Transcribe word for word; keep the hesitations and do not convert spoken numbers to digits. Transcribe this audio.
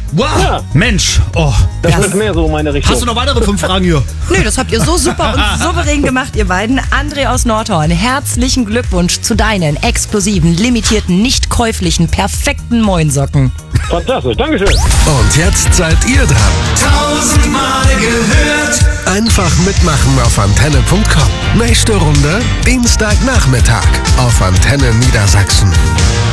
Wow, Ja. Mensch, oh. Das Ja. ist mehr so meine Richtung. Hast du noch weitere fünf Fragen hier? Nö, das habt ihr so super und souverän gemacht, ihr beiden. André aus Nordhorn, herzlichen Glückwunsch zu deinen exklusiven, limitierten, nicht käuflichen, perfekten Moinsocken. Fantastisch, Dankeschön. Und jetzt seid ihr dran. Tausendmal gehört. Einfach mitmachen auf antenne punkt com. Nächste Runde Dienstagnachmittag auf Antenne Niedersachsen.